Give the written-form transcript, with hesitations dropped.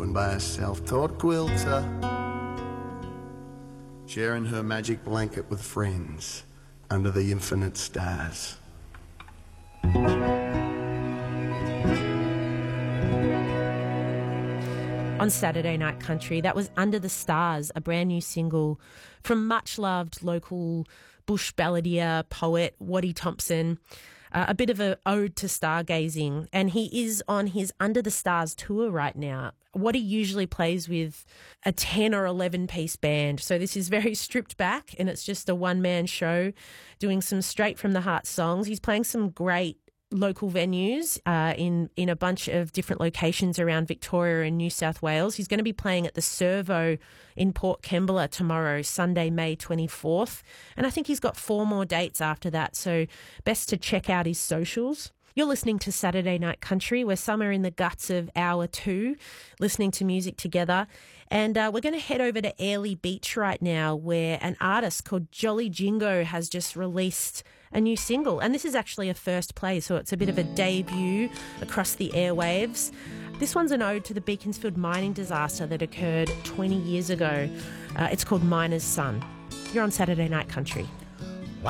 woven by a self-taught quilter, sharing her magic blanket with friends under the infinite stars. On Saturday Night Country, that was Under the Stars, a brand new single from much-loved local bush balladeer poet Waddy Thompson, a bit of an ode to stargazing, and he is on his Under the Stars tour right now. Waddy usually plays with a 10 or 11-piece band, so this is very stripped back, and it's just a one-man show doing some straight-from-the-heart songs. He's playing some great local venues in a bunch of different locations around Victoria and New South Wales. He's going to be playing at the Servo in Port Kembla tomorrow, Sunday, May 24th. And I think he's got 4 more dates after that, so best to check out his socials. You're listening to Saturday Night Country. We're somewhere in the guts of hour 2, listening to music together. And we're going to head over to Airlie Beach right now, where an artist called Jolly Jingo has just released a new single. And this is actually a first play, so it's a bit of a debut across the airwaves. This one's an ode to the Beaconsfield mining disaster that occurred 20 years ago. It's called Miner's Son. You're on Saturday Night Country.